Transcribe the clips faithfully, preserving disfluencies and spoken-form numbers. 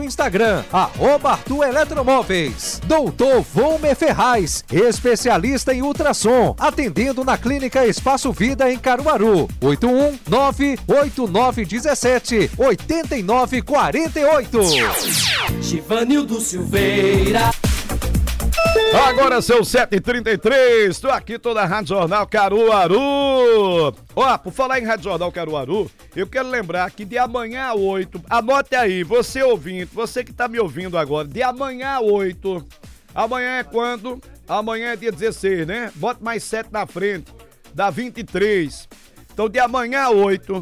Instagram, arroba Arthur Eletromóveis. Doutor Volmer Ferraz, especialista em ultrassom, atendendo na Clínica Espaço Vida em Caruaru. oito um nove oito nove um sete oito nove quatro oito. Givanildo Silveira. Agora são sete e trinta e três, estou aqui toda a Rádio Jornal Caruaru. Ó, por falar em Rádio Jornal Caruaru, eu quero lembrar que de amanhã a oito, anote aí, você ouvinte, você que tá me ouvindo agora, de amanhã a oito, amanhã é quando? Amanhã é dia dezesseis, né? Bota mais sete na frente, dá vinte e três. Então de amanhã a oito,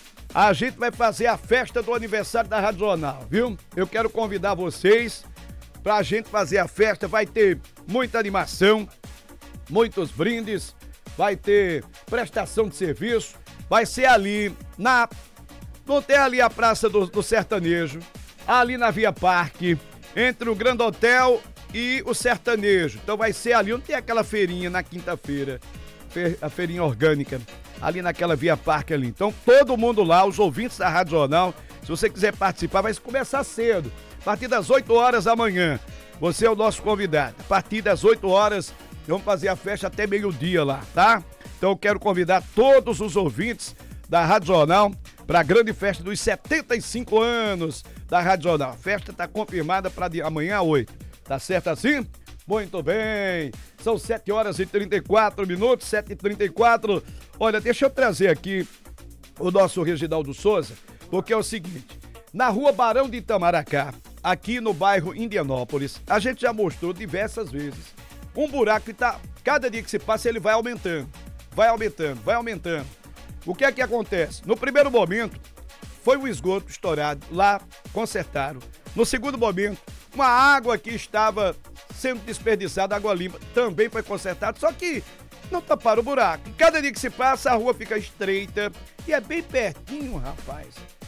a gente vai fazer a festa do aniversário da Rádio Jornal, viu? Eu quero convidar vocês pra gente fazer a festa, vai ter muita animação, muitos brindes, vai ter prestação de serviço, vai ser ali na... Não tem ali a Praça do, do Sertanejo, ali na Via Parque, entre o Grande Hotel e o Sertanejo. Então vai ser ali, não tem aquela feirinha na quinta-feira, fe, a feirinha orgânica, ali naquela Via Parque ali. Então todo mundo lá, os ouvintes da Rádio Jornal, se você quiser participar, vai começar cedo. A partir das oito horas da manhã, você é o nosso convidado. A partir das oito horas, vamos fazer a festa até meio-dia lá, tá? Então eu quero convidar todos os ouvintes da Rádio Jornal para a grande festa dos setenta e cinco anos da Rádio Jornal. A festa está confirmada para amanhã às oito. Tá certo assim? Muito bem. São sete horas e trinta e quatro minutos, sete e trinta e quatro. Olha, deixa eu trazer aqui o nosso Reginaldo Souza, porque é o seguinte, na rua Barão de Itamaracá, aqui no bairro Indianópolis, a gente já mostrou diversas vezes um buraco que tá, cada dia que se passa ele vai aumentando, vai aumentando, vai aumentando. O que é que acontece? No primeiro momento, foi um esgoto estourado, lá consertaram. No segundo momento, uma água que estava sendo desperdiçada, água limpa, também foi consertada, só que não taparam o buraco. E cada dia que se passa, a rua fica estreita e é bem pertinho, rapaz.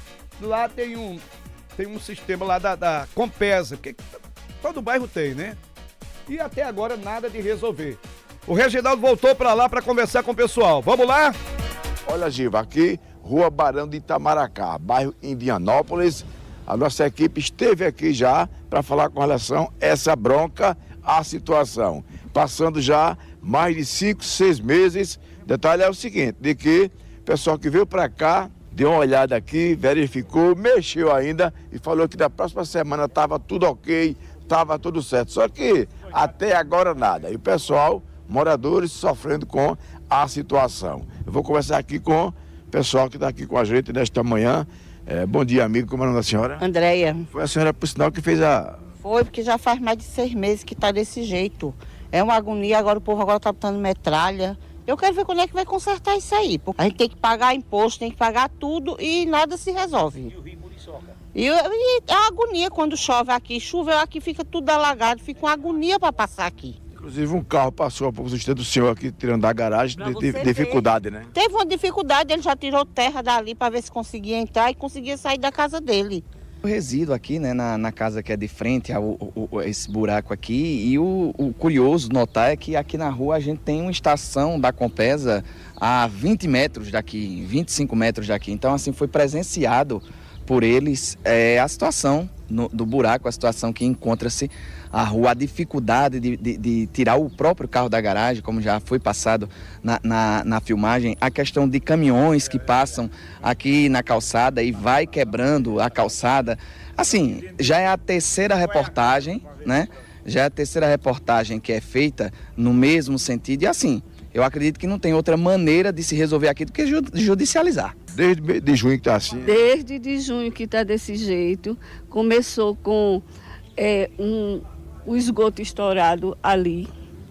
Lá tem um... Tem um sistema lá da, da Compesa, que todo bairro tem, né? E até agora nada de resolver. O Reginaldo voltou para lá para conversar com o pessoal. Vamos lá? Olha, Giva, aqui, Rua Barão de Itamaracá, bairro Indianópolis. A nossa equipe esteve aqui já para falar com relação a essa bronca, a situação. Passando já mais de cinco, seis meses. Detalhe é o seguinte, de que o pessoal que veio para cá deu uma olhada aqui, verificou, mexeu ainda e falou que da próxima semana estava tudo ok, estava tudo certo. Só que até agora nada. E o pessoal, moradores, sofrendo com a situação. Eu vou conversar aqui com o pessoal que está aqui com a gente nesta manhã. É, bom dia, amigo. Como é o nome da senhora? Andréia. Foi a senhora, por sinal, que fez a... Foi, porque já faz mais de seis meses que está desse jeito. É uma agonia, agora o povo agora está botando metralha. Eu quero ver quando é que vai consertar isso aí. A gente tem que pagar imposto, tem que pagar tudo e nada se resolve. E o rio Muriçoca? E, e é uma agonia quando chove aqui. Choveu aqui, fica tudo alagado, fica uma agonia para passar aqui. Inclusive um carro passou para o do senhor aqui, tirando da garagem, teve dificuldade, né? Teve uma dificuldade, ele já tirou terra dali para ver se conseguia entrar e conseguia sair da casa dele. O resíduo aqui, né, na, na casa que é de frente a o, o, esse buraco aqui, e o, o curioso notar é que aqui na rua a gente tem uma estação da Compesa a vinte metros daqui, vinte e cinco metros daqui. Então, assim, foi presenciado por eles é, a situação no, do buraco, a situação que encontra-se a rua, a dificuldade de, de, de tirar o próprio carro da garagem, como já foi passado na, na, na filmagem, a questão de caminhões que passam aqui na calçada e vai quebrando a calçada. Assim, já é a terceira reportagem, né? Já é a terceira reportagem que é feita no mesmo sentido e assim, eu acredito que não tem outra maneira de se resolver aqui do que judicializar. Desde de junho que está assim? Desde de junho que está desse jeito. Começou com é, um, o esgoto estourado ali.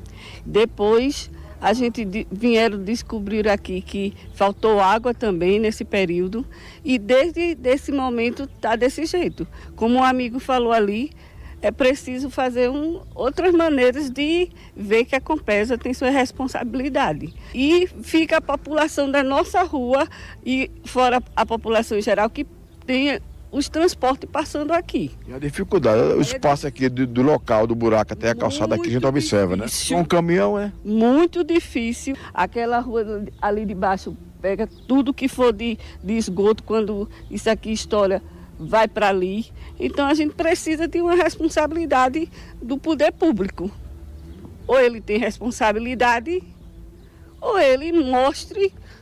Depois a gente de, vieram descobrir aqui que faltou água também nesse período. E desde esse momento está desse jeito. Como um amigo falou ali, é preciso fazer um, outras maneiras de ver que a Compesa tem sua responsabilidade. E fica a população da nossa rua e fora a população em geral que tem os transportes passando aqui. E a dificuldade, o espaço aqui do, do local, do buraco até a calçada aqui a gente observa, né? Um caminhão, é? Muito difícil. Aquela rua ali de baixo pega tudo que for de, de esgoto, quando isso aqui estoura, vai para ali. Então a gente precisa de uma responsabilidade do poder público. Ou ele tem responsabilidade, ou ele mostre